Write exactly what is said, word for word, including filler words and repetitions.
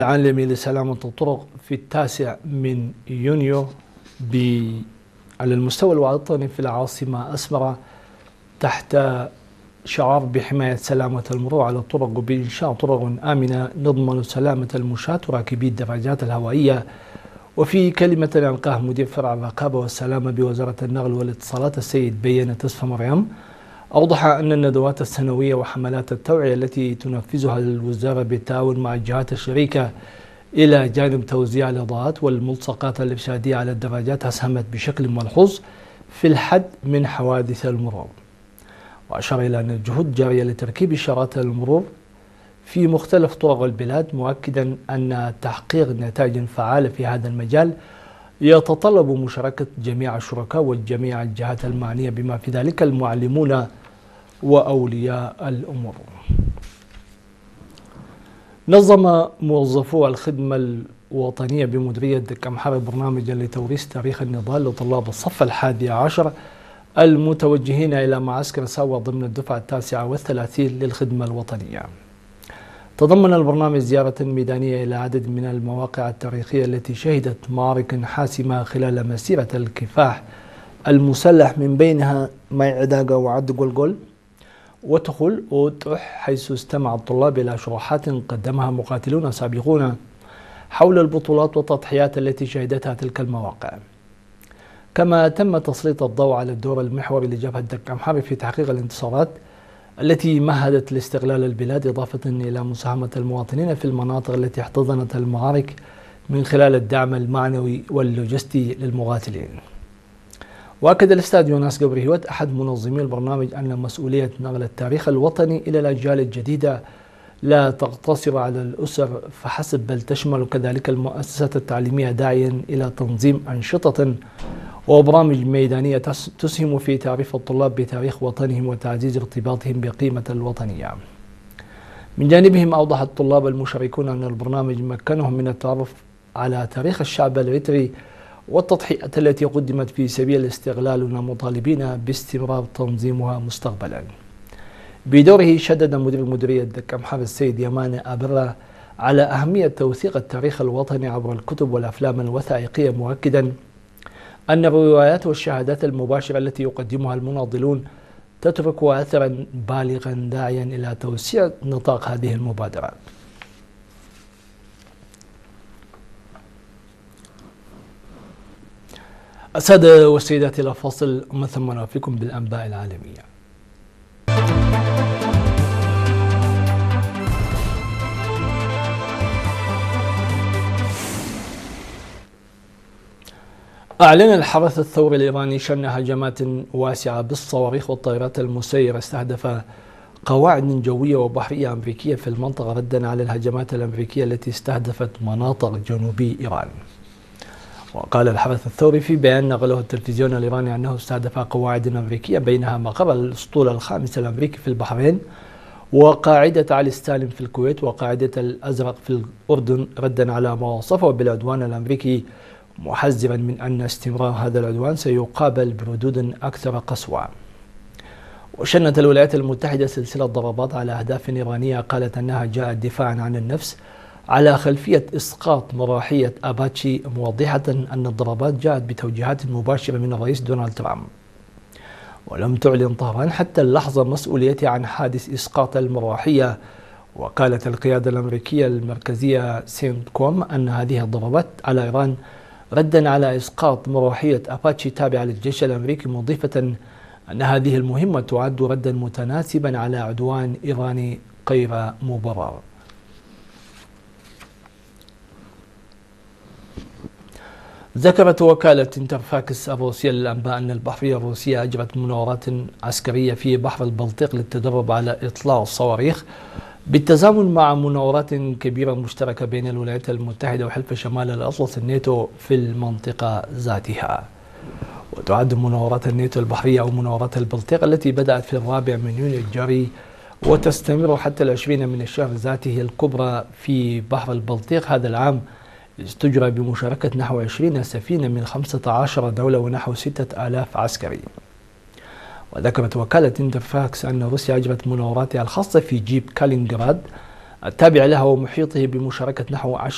العالمي لسلامة الطرق في التاسع من يونيو على المستوى الوطني في العاصمة أسمرة تحت شعار بحماية سلامة المرور على الطرق وبإنشاء طرق آمنة نضمن سلامة المشاة وراكبي الدراجات الهوائية. وفي كلمة ألقاها مدير فرع الرقابة والسلامة بوزارة النقل والاتصالات السيد بينة تصفى مريم، أوضح أن الندوات السنوية وحملات التوعية التي تنفذها الوزارة بالتعاون مع الجهات الشريكة إلى جانب توزيع الإضاءات والملصقات الإرشادية على الدراجات أسهمت بشكل ملحوظ في الحد من حوادث المرور. وأشار إلى أن الجهود جارية لتركيب إشارات المرور في مختلف طرق البلاد، مؤكدا أن تحقيق نتائج فعالة في هذا المجال يتطلب مشاركة جميع الشركاء وجميع الجهات المعنية بما في ذلك المعلمون وأولياء الأمور. نظم موظفو الخدمة الوطنية بمديرية دكة محرر برنامجا لتوريث تاريخ النضال لطلاب الصف الحادي عشر المتوجهين إلى معسكر ساوة ضمن الدفعة التاسعة والثلاثين للخدمة الوطنية. تضمن البرنامج زيارة ميدانية إلى عدد من المواقع التاريخية التي شهدت معارك حاسمة خلال مسيرة الكفاح المسلح، من بينها ماي عداقة وعد قلقل وتخل وتح، حيث استمع الطلاب إلى شروحات قدمها مقاتلون سابقون حول البطولات والتضحيات التي شهدتها تلك المواقع. كما تم تسليط الضوء على الدور المحوري لجبهة دكة محرر في تحقيق الانتصارات التي مهدت لاستقلال البلاد، إضافة إلى مساهمة المواطنين في المناطق التي احتضنت المعارك من خلال الدعم المعنوي واللوجستي للمقاتلين. وأكد الأستاذ يوناس قبري هوت أحد منظمي البرنامج أن مسؤولية نقل التاريخ الوطني إلى الأجيال الجديدة لا تقتصر على الأسر فحسب، بل تشمل كذلك المؤسسات التعليمية، داعيا إلى تنظيم أنشطة وبرامج ميدانية تسهم في تعريف الطلاب بتاريخ وطنهم وتعزيز ارتباطهم بقيمة الوطنية. من جانبهم أوضح الطلاب المشاركون أن البرنامج مكنهم من التعرف على تاريخ الشعب الإريتري والتضحيات التي قدمت في سبيل الاستغلال، مطالبين باستمرار تنظيمها مستقبلا. بدوره شدد مدير مديرية دكة محرر السيد يمان أبرة على أهمية توثيق التاريخ الوطني عبر الكتب والأفلام الوثائقية، مؤكدا أن الروايات والشهادات المباشرة التي يقدمها المناضلون تترك أثرا بالغا، داعيا إلى توسيع نطاق هذه المبادرة. السادة والسيدات، إلى فاصل من ثم نوافيكم بالأنباء العالمية. أعلن الحرس الثوري الإيراني شن هجمات واسعة بالصواريخ والطائرات المسيرة استهدف قواعد جوية وبحرية أمريكية في المنطقة، ردا على الهجمات الأمريكية التي استهدفت مناطق جنوبي إيران. وقال الحرس الثوري في بيان نقله التلفزيون الإيراني أنه استهدف قواعد أمريكية بينها مقر الأسطول الخامس الأمريكي في البحرين، وقاعدة علي ستالين في الكويت، وقاعدة الأزرق في الأردن، ردا على ما وصفه بالعدوان الأمريكي، محذرا من أن استمرار هذا العدوان سيقابل بردود أكثر قسوة. وشنت الولايات المتحدة سلسلة ضربات على أهداف إيرانية قالت أنها جاءت دفاعا عن النفس على خلفية إسقاط مراحية أباتشي، موضحة أن الضربات جاءت بتوجيهات مباشرة من الرئيس دونالد ترامب. ولم تعلن طهران حتى اللحظة مسؤوليتها عن حادث إسقاط المراحية. وقالت القيادة الأمريكية المركزية سينت كوم أن هذه الضربات على إيران ردا على إسقاط مراحية أباتشي تابعة للجيش الأمريكي، مضيفة أن هذه المهمة تعد ردا متناسبا على عدوان إيراني غير مبرر. ذكرت وكالة انترفاكس الروسية للأنباء أن البحرية الروسية أجرت مناورات عسكرية في بحر البلطيق للتدرب على إطلاق الصواريخ، بالتزامن مع مناورات كبيرة مشتركة بين الولايات المتحدة وحلف شمال الأطلس الناتو في المنطقة ذاتها. وتعد مناورات الناتو البحرية أو مناورات البلطيق التي بدأت في الرابع من يونيو الجاري وتستمر حتى العشرين من الشهر ذاته الكبرى في بحر البلطيق هذا العام، تجرى بمشاركة نحو عشرين سفينة من خمسة عشر دولة ونحو ستة آلاف عسكري. وذكرت وكالة انترفاكس أن روسيا أجرت مناوراتها الخاصة في جيب كالينغراد التابع لها ومحيطه بمشاركة نحو عشرة